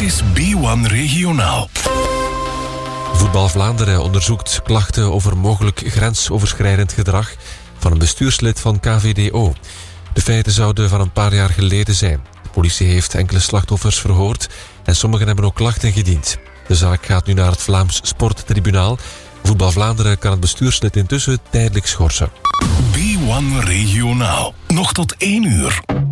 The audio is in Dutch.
is B1 Regionaal. Voetbal Vlaanderen onderzoekt klachten over mogelijk grensoverschrijdend gedrag van een bestuurslid van KVDO. De feiten zouden van een paar jaar geleden zijn. De politie heeft enkele slachtoffers verhoord en sommigen hebben ook klachten gediend. De zaak gaat nu naar het Vlaams Sporttribunaal. Voetbal Vlaanderen kan het bestuurslid intussen tijdelijk schorsen. B1 Regionaal. Nog tot 1 uur.